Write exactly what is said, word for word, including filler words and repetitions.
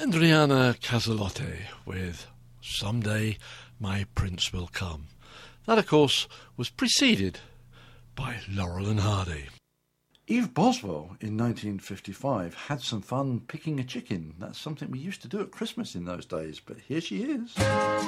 Andriana Caselotti with Someday My Prince Will Come. That, of course, was preceded by Laurel and Hardy. Eve Boswell in nineteen fifty-five had some fun picking a chicken. That's something we used to do at Christmas in those days, but here she is.